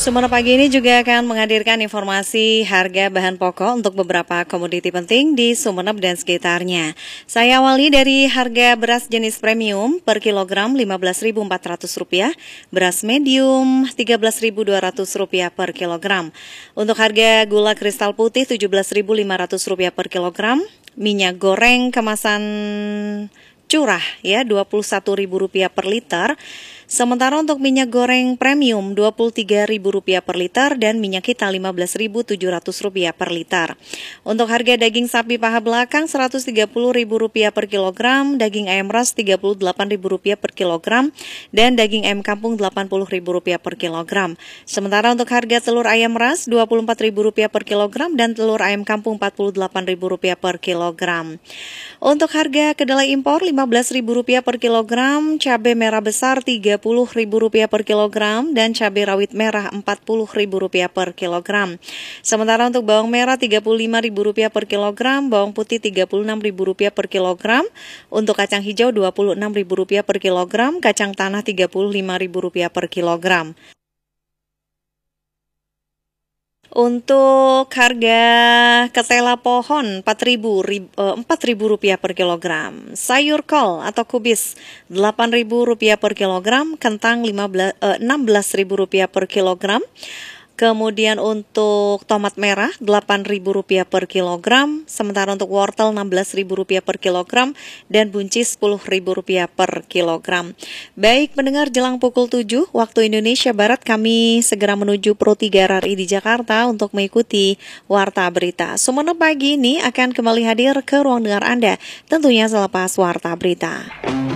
Sumenep pagi ini juga akan menghadirkan informasi harga bahan pokok untuk beberapa komoditi penting di Sumenep dan sekitarnya. Saya awali dari harga beras jenis premium per kilogram Rp15.400, beras medium Rp13.200 per kilogram. Untuk harga gula kristal putih Rp17.500 per kilogram, minyak goreng kemasan curah ya Rp21.000 per liter. Sementara untuk minyak goreng premium Rp23.000 per liter dan minyak kita Rp15.700 per liter. Untuk harga daging sapi paha belakang Rp130.000 per kilogram, daging ayam ras Rp38.000 per kilogram dan daging ayam kampung Rp80.000 per kilogram. Sementara untuk harga telur ayam ras Rp24.000 per kilogram dan telur ayam kampung Rp48.000 per kilogram. Untuk harga kedelai impor Rp15.000 per kilogram, cabai merah besar Rp30.000 per kilogram dan cabai rawit merah Rp40.000 per kilogram. Sementara untuk bawang merah Rp35.000 per kilogram, bawang putih Rp36.000 per kilogram, untuk kacang hijau Rp26.000 per kilogram, kacang tanah Rp35.000 per kilogram. Untuk harga ketela pohon Rp4.000 per kilogram, sayur kol atau kubis Rp8.000 per kilogram, kentang Rp16.000 per kilogram. Kemudian untuk tomat merah Rp8.000 per kilogram, sementara untuk wortel Rp16.000 per kilogram dan buncis Rp10.000 per kilogram. Baik pendengar, jelang pukul 7 waktu Indonesia Barat kami segera menuju Pro 3 RRI di Jakarta untuk mengikuti Warta Berita. Sumenep pagi ini akan kembali hadir ke ruang dengar Anda, tentunya selepas Warta Berita.